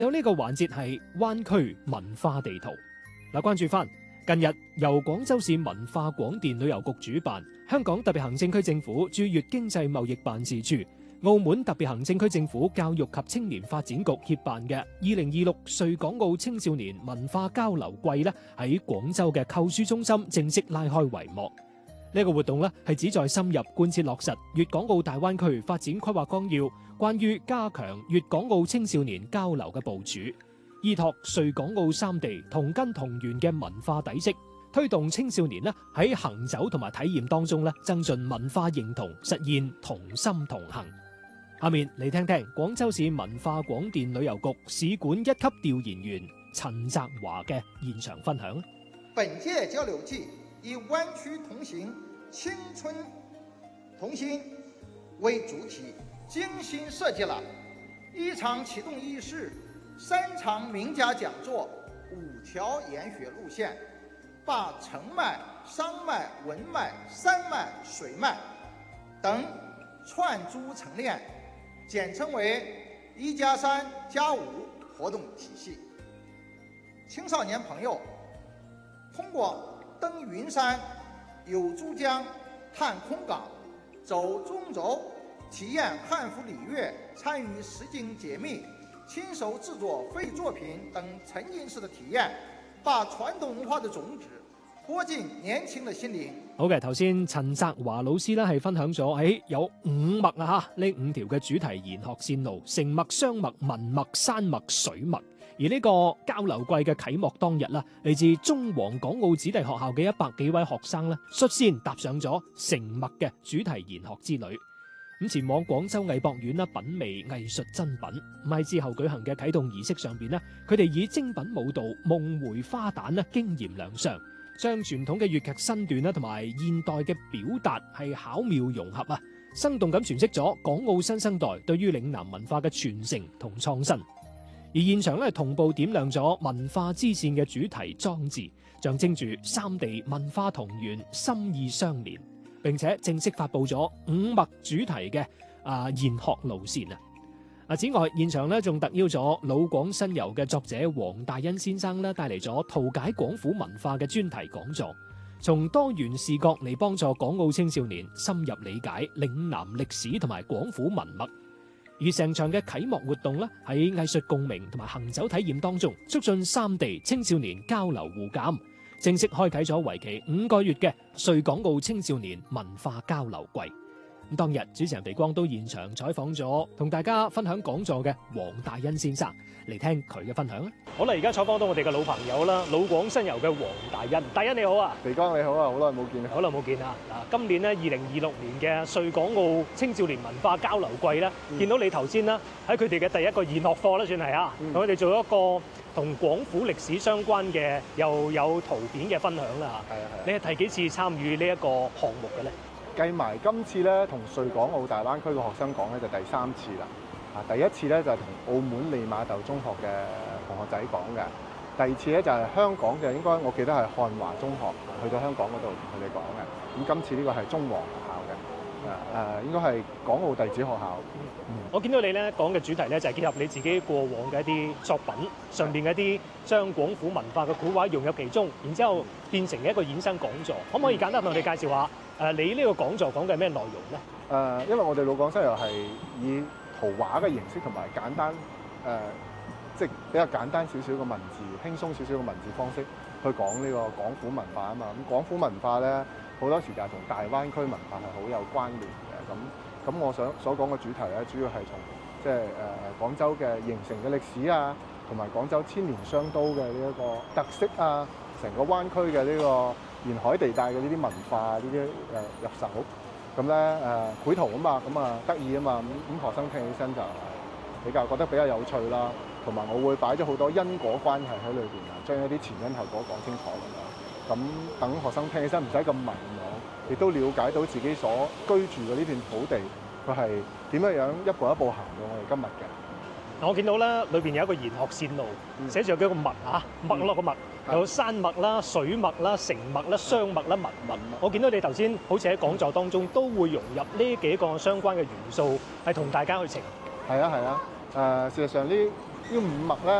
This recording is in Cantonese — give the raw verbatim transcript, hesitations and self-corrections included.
有呢個環節係灣區文化地圖。嗱，關注翻近日由廣州市文化廣電旅遊局主辦，香港特別行政區政府駐粵經濟貿易辦事處、澳門特別行政區政府教育及青年發展局協辦嘅二零二六穗港澳青少年文化交流季咧，喺廣州嘅購書中心正式拉開帷幕。呢個活動咧係旨在深入貫徹落實粵港澳大灣區發展規劃綱要關於加強粵港澳青少年交流嘅部署，依託穗港澳三地同根同源嘅文化底色，推動青少年咧喺行走同埋體驗當中咧增進文化認同，實現同心同行。下面嚟聽聽廣州市文化廣電旅遊局市管一級調研員陳澤華嘅現場分享。 本屆交流季以灣區同行、青春同心為主題，精心設計了一場啟動儀式、三場名家講座、五條研學路線，把城脈、商脈、文脈、山脈、水脈等串珠成鏈，簡稱為一加三加五活動體系。青少年朋友通過登雲山、遊珠江、探空港、走中軸、體驗漢服禮樂、參與實景解密、親手製作廢作品等沉浸式的體驗，把傳統文化的種子播進年輕的心靈。 好嘅，頭先陳澤華老師咧係分享咗喺有五脈啊吓，呢五條嘅主題研學線路：城脈、商脈、文脈、山脈、水脈。而呢個交流季嘅啟幕當日啦，嚟自中皇港澳子弟學校嘅一百幾位學生咧，率先踏上咗城脈嘅主題研學之旅。咁前往廣州藝博院啦，品味藝術珍品。咁喺之後舉行嘅啟動儀式上邊咧，佢哋以精品舞蹈《夢回花旦》咧驚艷亮相，將傳統嘅粵劇身段啦同埋現代嘅表達係巧妙融合啊，生動咁詮釋咗港澳新生代對於嶺南文化嘅傳承同創新。而現場咧同步點亮咗文化之線嘅主題裝置，象徵住三地文化同源、心意相連，並且正式發佈咗五脈主題嘅啊研學路線啊！啊，此外現場咧仲特邀咗老廣新遊嘅作者黃大恩先生咧，帶嚟咗圖解廣府文化嘅專題講座，從多元視角嚟幫助港澳青少年深入理解嶺南歷史同埋廣府文脈。而成場嘅啟幕活動咧，喺藝術共鳴同埋行走體驗當中，促進三地青少年交流互鑑，正式開啟咗為期五個月嘅穗港澳青少年文化交流季。咁當日主持人肥光都現場採訪咗同大家分享講座嘅黃大恩先生，嚟聽佢嘅分享啦。好啦，而家採訪到我哋嘅老朋友啦，老廣新遊嘅黃大恩。大恩你好啊！ 肥光你好啊，好耐冇見。 好耐冇見啊！嗱，今年咧二零二六年嘅穗港澳青少年文化交流季咧，嗯、見到你頭先啦，喺佢哋嘅第一個研學課啦，算係啊，同佢哋做一個同廣府歷史相關嘅又有圖片嘅分享啦。係啊係。你係第幾次參與呢一個項目嘅咧？ 計埋今次咧，同穗港澳大灣區嘅學生講咧，就第三次啦。啊，第一次咧就係同澳門利馬竇中學嘅同學仔講嘅，第二次咧就係香港嘅，應該我記得係漢華中學去到香港嗰度同佢哋講嘅。咁今次呢個係中皇學校嘅，誒誒應該係港澳弟子學校。嗯、 我見到你咧講嘅主題咧就係結合你自己過往嘅一啲作品上邊嘅一啲將廣府文化嘅古畫融入其中，然之後變成一個衍生講座。可唔可以簡單同我哋介紹下？誒，你呢個講座講嘅係咩內容咧？ 誒、呃，因為我哋老廣新遊係以圖畫嘅形式同埋簡單誒、呃，即係比較簡單少少嘅文字，輕鬆少少嘅文字方式去講呢個廣府文化啊嘛。咁廣府文化咧，好多時就係同大灣區文化係好有關聯嘅。咁咁，我想所講嘅主題咧，主要係從即係誒廣州嘅形成嘅歷史啊，同埋廣州千年商都嘅呢一個特色啊，成個灣區嘅呢個沿海地帶嘅呢啲文化呢啲誒入手，咁咧誒繪圖啊嘛，咁啊得意啊嘛，咁咁學生聽起身就比較覺得比較有趣啦，同埋我會擺咗好多因果關係喺裏邊啊，將一啲前因後果講清楚咁樣，咁等學生聽起身唔使咁迷茫，亦都了解到自己所居住嘅呢片土地，佢係點樣樣一步一步行到我哋今日嘅。 我見到咧，裏邊有一個研學線路，寫住有幾個脈啊，脈落個脈，有山脈啦、水脈啦、城脈啦、商脈啦、文脈。我見到你頭先好似喺講座當中都會融入呢幾個相關嘅元素，係同大家去呈。 係啊係啊，誒、呃、事實上呢呢五脈咧